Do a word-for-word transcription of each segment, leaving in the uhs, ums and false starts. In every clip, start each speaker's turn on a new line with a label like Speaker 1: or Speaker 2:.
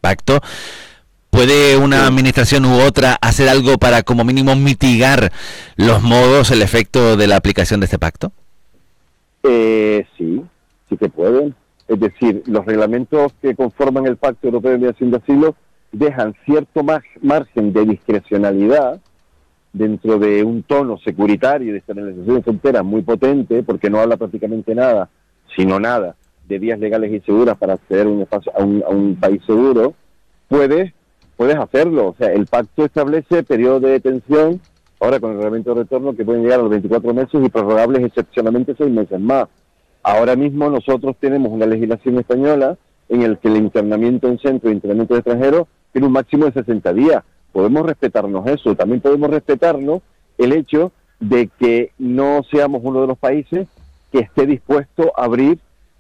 Speaker 1: pacto. ¿Puede una administración u otra hacer algo para como mínimo mitigar los modos, el efecto de la aplicación de este pacto?
Speaker 2: Eh, sí, sí que pueden. Es decir, los reglamentos que conforman el Pacto Europeo de Migración de Asilo dejan cierto margen de discrecionalidad dentro de un tono securitario de estabilización de fronteras muy potente, porque no habla prácticamente nada, sino nada, de vías legales y seguras para acceder a un, espacio, a un, a un país seguro. Puedes, puedes hacerlo. O sea, el pacto establece periodos de detención, ahora con el reglamento de retorno, que pueden llegar a los veinticuatro meses y prorrogables excepcionalmente seis meses más. Ahora mismo nosotros tenemos una legislación española en el que el internamiento en centro de internamiento de extranjeros tiene un máximo de sesenta días. Podemos respetarnos eso. También podemos respetarnos el hecho de que no seamos uno de los países que esté dispuesto a abrir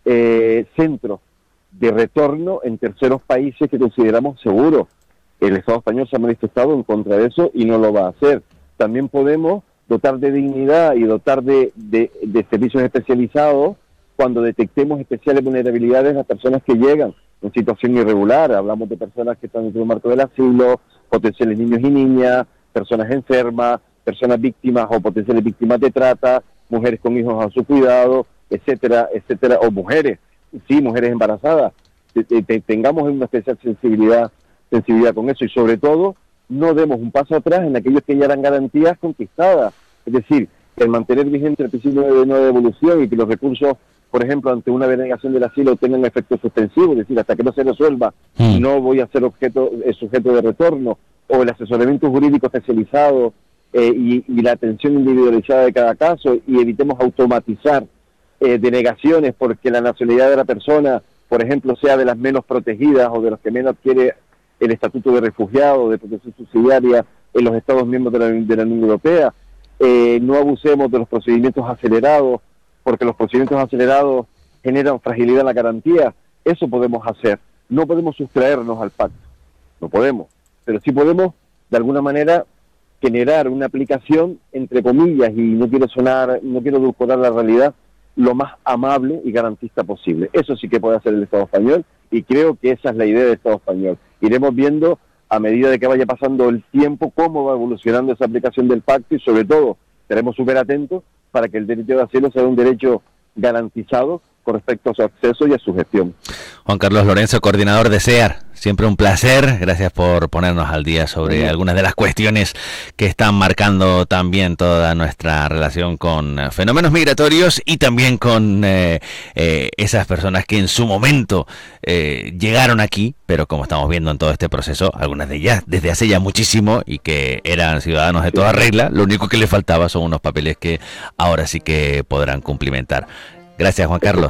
Speaker 2: eh, centros de retorno en terceros países que consideramos seguros. El Estado español se ha manifestado en contra de eso y no lo va a hacer. También podemos dotar de dignidad y dotar de, de, de servicios especializados cuando detectemos especiales vulnerabilidades a las personas que llegan en situación irregular. Hablamos de personas que están dentro del marco del asilo, potenciales niños y niñas, personas enfermas, personas víctimas o potenciales víctimas de trata, mujeres con hijos a su cuidado, etcétera, etcétera, o mujeres, sí, mujeres embarazadas. Tengamos una especial sensibilidad, sensibilidad con eso y sobre todo no demos un paso atrás en aquellos que ya eran garantías conquistadas. Es decir, el mantener vigente el principio de no devolución y que los recursos, por ejemplo, ante una denegación del asilo tengan efecto suspensivo, es decir, hasta que no se resuelva, mm. no voy a ser objeto, eh, sujeto de retorno, o el asesoramiento jurídico especializado eh, y, y la atención individualizada de cada caso, y evitemos automatizar eh, denegaciones porque la nacionalidad de la persona, por ejemplo, sea de las menos protegidas o de los que menos adquiere el estatuto de refugiado, de protección subsidiaria en los Estados miembros de la, de la Unión Europea. Eh, no abusemos de los procedimientos acelerados, porque los procedimientos acelerados generan fragilidad en la garantía. Eso podemos hacer. No podemos sustraernos al pacto, no podemos, pero sí podemos, de alguna manera, generar una aplicación, entre comillas, y no quiero sonar, no quiero edulcorar la realidad, lo más amable y garantista posible. Eso sí que puede hacer el Estado español, y creo que esa es la idea del Estado español. Iremos viendo, a medida de que vaya pasando el tiempo, cómo va evolucionando esa aplicación del pacto, y sobre todo, estaremos súper atentos para que el derecho de asilo sea un derecho garantizado con respecto a su acceso y a su gestión.
Speaker 1: Juan Carlos Lorenzo, coordinador de C E A R, siempre un placer. Gracias por ponernos al día sobre sí. algunas de las cuestiones que están marcando también toda nuestra relación con fenómenos migratorios y también con eh, eh, esas personas que en su momento eh, llegaron aquí, pero como estamos viendo en todo este proceso, algunas de ellas desde hace ya muchísimo y que eran ciudadanos de toda regla, lo único que les faltaba son unos papeles que ahora sí que podrán cumplimentar. Gracias, Juan Carlos.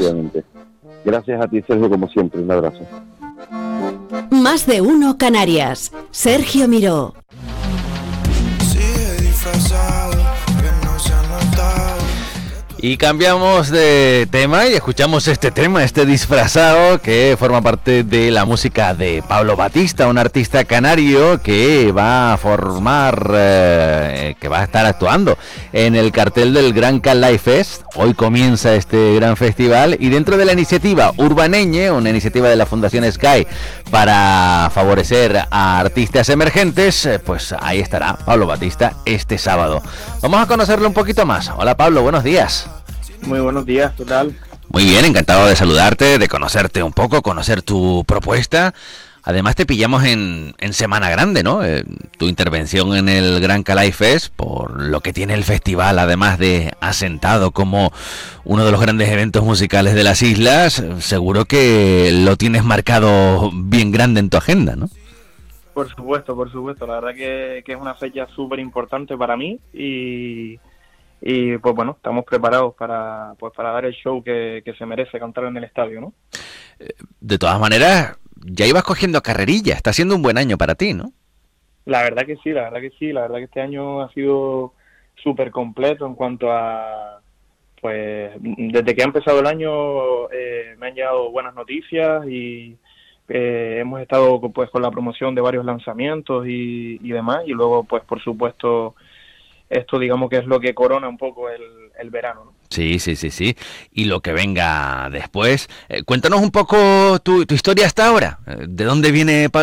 Speaker 2: Gracias a ti, Sergio, como siempre. Un abrazo.
Speaker 3: Más de uno Canarias. Sergio Miró.
Speaker 1: Y cambiamos de tema y escuchamos este tema, este disfrazado que forma parte de la música de Pablo Batista, un artista canario que va a formar, eh, que va a estar actuando en el cartel del Gran Calais Fest. Hoy comienza este gran festival y dentro de la iniciativa Urbaneñe, una iniciativa de la Fundación Sky para favorecer a artistas emergentes, pues ahí estará Pablo Batista este sábado. Vamos a conocerlo un poquito más. Hola Pablo, buenos días.
Speaker 4: Muy buenos días, ¿qué tal?
Speaker 1: Muy bien, encantado de saludarte, de conocerte un poco, conocer tu propuesta. Además te pillamos en, en Semana Grande, ¿no? Eh, tu intervención en el Gran Calais Fest, por lo que tiene el festival, además de asentado como uno de los grandes eventos musicales de las islas, seguro que lo tienes marcado bien grande en tu agenda, ¿no?
Speaker 4: Por supuesto, por supuesto. La verdad que, que es una fecha súper importante para mí y... Y pues bueno, estamos preparados para pues para dar el show que, que se merece cantar en el estadio, ¿no?
Speaker 1: De todas maneras, ya ibas cogiendo carrerilla, está siendo un buen año para ti, ¿no?
Speaker 4: La verdad que sí, la verdad que sí, la verdad que este año ha sido súper completo en cuanto a, pues, desde que ha empezado el año eh, me han llegado buenas noticias y eh, hemos estado pues con la promoción de varios lanzamientos y, y demás, y luego pues por supuesto esto digamos que es lo que corona un poco el, el verano, ¿no?
Speaker 1: Sí, sí, sí, sí. Y lo que venga después. Eh, cuéntanos un poco tu, tu historia hasta ahora. ¿De dónde viene Pablo